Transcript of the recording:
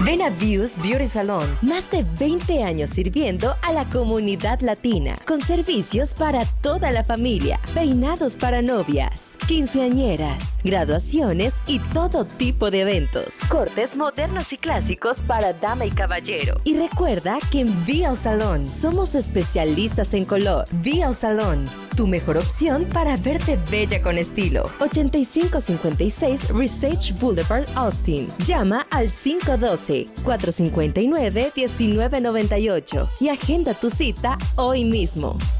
Ven a Views Beauty Salon. Más de 20 años sirviendo a la comunidad latina. Con servicios para toda la familia. Peinados para novias, quinceañeras, graduaciones y todo tipo de eventos. Cortes modernos y clásicos para dama y caballero. Y recuerda que en Vio Salon somos especialistas en color. Vio Salon, tu mejor opción para verte bella con estilo. 8556 Research Boulevard, Austin. Llama al 512-459-1998 y agenda tu cita hoy mismo.